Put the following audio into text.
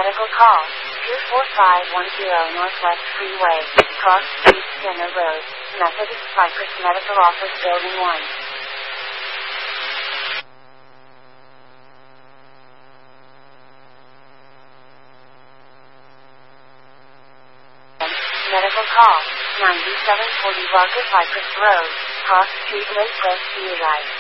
Medical call. 24510 Northwest Freeway, Cross Street, Center Road, Methodist Cypress Medical Office Building 1. Medical call. 9740 Barker Cypress Road, Cross Street, Lake West, Eli.